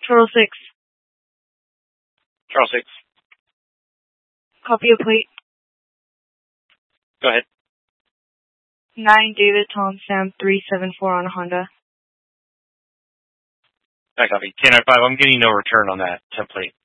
Charles 6. Charles 6. Copy of plate. Go ahead. 9 David Tom Sam 374 on a Honda. I copy. 10-5, I'm getting no return on that template.